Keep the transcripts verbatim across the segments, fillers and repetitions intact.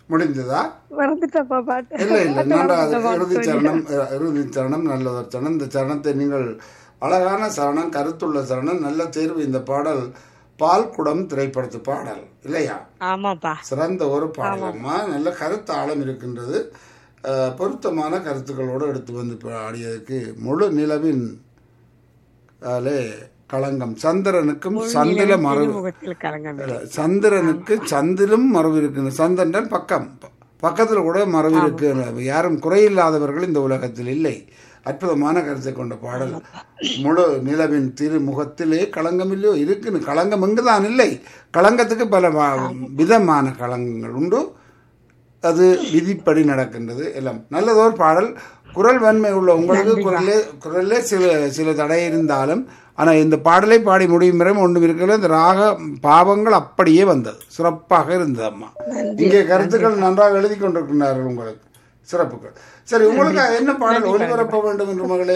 முடிந்ததா? மறந்துட்டப்பா பாட்டு. இல்லை இல்லை பாட்டு நன்றாக மறந்துட்டப்பா. இறுதி சரணம் அஹ், இறுதி சரணம் நல்லதொரு சரணம். இந்த சரணத்தை நீங்கள் அழகான சரணம், கருத்துள்ள சரணம், நல்ல தேர்வு. இந்த பாடல் பால்குடம் திரைப்படத்து பாடல் இல்லையா? ஆமாப்பா. சிறந்த ஒரு பாடலம்மா. நல்ல கருத்து ஆழம் இருக்கின்றது. அஹ், பொருத்தமான கருத்துக்களோடு எடுத்து வந்து பாடியதுக்கு முழு நிலவின் ஆலே களங்கம் சந்திரனுக்கும் சந்தில மறைவு திருமுகத்தில் கலங்கமில்லை. சந்திரனுக்கு சந்திலும் மறைவு இருக்கு. சந்திரன் பக்கம் பக்கத்தில் கூட மறைவு இருக்கு. யாரும் குறையில்லாதவர்கள் இந்த உலகத்தில் இல்லை. அற்புதமான கருத்தை கொண்ட பாடல். முழு நிலவின் திருமுகத்திலே களங்கம் இல்லையோ இருக்குன்னு. களங்கம் இங்குதான் இல்லை. களங்கத்துக்கு பல வ- விதமான களங்கங்கள் உண்டு. அது விதிப்படி நடக்கின்றது எல்லாம். நல்லதொரு பாடல். குரல் வன்மை உள்ள உங்களுக்கு குரலே குரலே சில சில தடை இருந்தாலும் ஆனால் இந்த பாடலை பாடி முடியும் வரை ஒன்றும் இருக்கல. இந்த ராக பாவங்கள் அப்படியே வந்தது. சிறப்பாக இருந்தது அம்மா. இங்கே கருத்துக்கள் நன்றாக எழுதி கொண்டிருக்கிறார்கள் உங்களுக்கு. சிறப்புகள். சரி, உங்களுக்கு என்ன பாடல் ஒளிபரப்ப வேண்டும் என்று மகளே?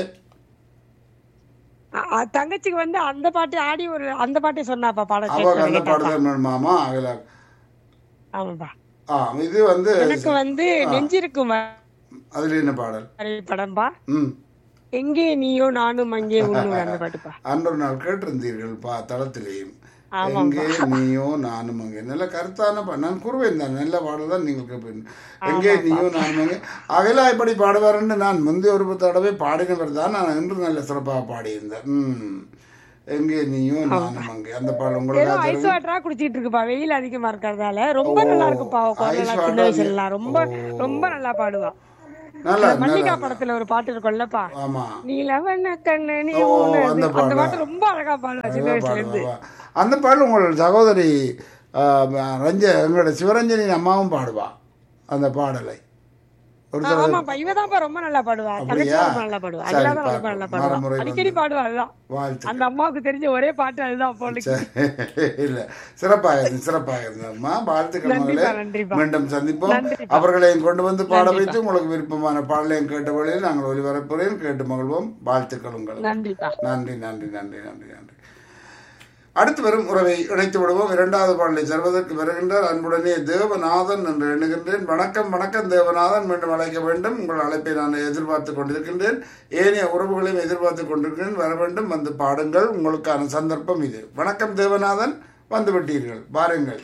அ- அ- தங்கச்சிக்கு வந்து அந்த பாட்டு ஆடி ஒரு அந்த பாட்டை சொன்னாப்பா பாடம் அவங்க அந்த கேட்கணும். பாடல் மாமா அகல. ஆமாப்பா. ஆ இது வந்து எனக்கு வந்து நெஞ்சிருக்கும் அதுல என்ன பாடல்? வரை படம்பா. ம் எங்கே நீயோ நானும் அங்கே உன்னோட அந்த பாட்டுப்பா. அன்றொரு நாள் கேட்டிருந்தீர்கள் பா தளத்திலேயும். ஆமாப்பா. எங்கே நீயோ நானும் அங்கே. நல்ல கருத்தான பா- நான் கூறுவேன் தான் நல்ல பாடல் தான் நீங்கள் கேட்பீங்க. எங்கே நீயோ நானும் அங்கே அகலா எப்படி பாடுவாருன்னு நான் முந்தைய ஒரு தடவை பாடினவர் தான். நான் இன்று நல்ல சிறப்பாக பாடியிருந்தேன். ம் எங்கே நீயோ நானும் அங்கே அந்த பாடல் ஏதோ உங்களுக்கு ஐஸ் வாட்டரா குடிச்சிட்டு இருக்குப்பா. வெயில் அதிகமா இருக்கிறதால ரொம்ப நல்லா இருக்குப்பா. அவ குரலெல்லாம் ஐஸ் சின்ன வாட்டர். வயசுல ரொம்ப ரொம்ப நல்லா பாடுவா. நல்லா அந்த மல்லிகா நல்லா படத்துல ஒரு பாட்டு இருக்கும்லப்பா, ஆமா நீலவண்ண கண்ணு நீ ஓ, ஊனது. அந்த அந்த பாடலா? பாட்டு ரொம்ப அழகா பாடுவா சின்ன நல்லா வயசுல இருந்து. பாடுவா. அந்த பாடல் உங்கள் சகோதரி ஆ, ரஞ்ச எங்களோட சிவரஞ்சனின் அம்மாவும் பாடுவா அந்த பாடலை. ஒரு ஆ, தடவை ஆமாப்பா இவதான்ப்பா ரொம்ப நல்லா பாடுவா. தங்கச்சி அப்படியா? ரொம்ப நல்லா பாடுவா. சரி, அகிலாதான் ரொம்ப பார்ப்போம். நல்லா பாடுவா. மறுமுறை அடிக்கடி வந்து பாடுவா. அதுதான் வாழ்த்து. அந்த அம்மாவுக்கு தெரிஞ்ச ஒரே பாட்டு அதுதான் போலுக்கு. சரி, இல்ல சிறப்பாக இருந்து சிறப்பாக இருந்தம்மா. வாழ்த்துக்கள் மகளே. நன்றிப்பா நன்றிப்பா மீண்டும் சந்திப்போம். நன்றிப்பா. அவர்களையும் கொண்டு வந்து பாட நன்றிப்பா. வைத்து உங்களுக்கு விருப்பமான பாடலையும் கேட்ட வழியில் நாங்கள் ஒளிபரப்புறையும் கேட்டு மகிழ்வோம். வாழ்த்துக்கள் உங்களுக்கு. நன்றிப்பா. நன்றி நன்றி நன்றி நன்றி நன்றி. அடுத்து வரும் உறவை இணைத்து விடுவோம். இரண்டாவது பாடலை செல்வதற்கு வருகின்றார் அன்புடனே தேவநாதன் என்று எண்ணுகின்றேன். வணக்கம் வணக்கம் தேவநாதன். மீண்டும் அழைக்க வேண்டும். உங்கள் அழைப்பை நான் எதிர்பார்த்து கொண்டிருக்கின்றேன். ஏனைய உறவுகளையும் எதிர்பார்த்து கொண்டிருக்கிறேன். வர வேண்டும், வந்து பாடுங்கள். உங்களுக்கான சந்தர்ப்பம் இது. வணக்கம் தேவநாதன், வந்து விட்டீர்கள். வாருங்கள்.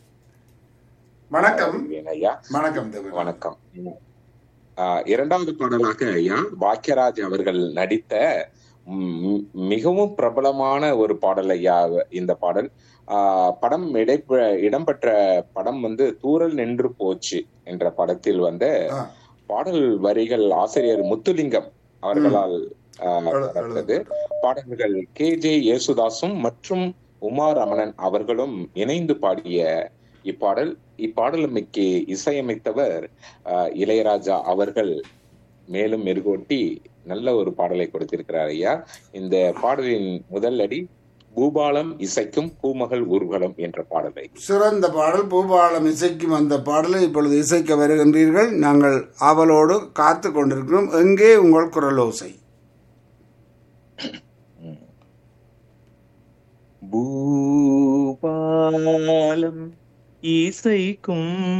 வணக்கம் ஐயா. வணக்கம் தேவநாதன். வணக்கம். ஆஹ் இரண்டாவது பாடலாக ஐயா பாக்கியராஜ் அவர்கள் நடித்த ம், மிகவும் பிரபலமான ஒரு பாடல் ஐயா இந்த பாடல். ஆஹ் படம் இடை இடம்பெற்ற படம் வந்து தூரல் நின்று போச்சு என்ற படத்தில் வந்து ஆ, பாடல் வரிகள் ஆசிரியர் முத்துலிங்கம் அவர்களால் ஆஹ் எழு- நடந்தது. எழுதப்பட்ட. பாடல்கள் கே ஜே யேசுதாசும் மற்றும் உமா ரமணன் அவர்களும் இணைந்து பாடிய இப்பாடல். இப்பாடலுக்கு இசையமைத்தவர் ஆஹ் இளையராஜா அவர்கள். மேலும் மெருகூட்டி நல்ல ஒரு பாடலை கொடுத்திருக்கிறார் ஐயா. இந்த பாடலின் முதல் அடி பூபாலம் இசைக்கும் பூமகள் ஊர்வலம் என்ற பாடலை. சிறந்த பாடல். பூபாலம் இசைக்கும் அந்த பாடலை இப்பொழுது இசைக்க வருகின்றீர்கள். நாங்கள் ஆவலோடு காத்து கொண்டிருக்கிறோம். எங்கே உங்கள் குரலோசை? பூபாலம் இசைக்கும்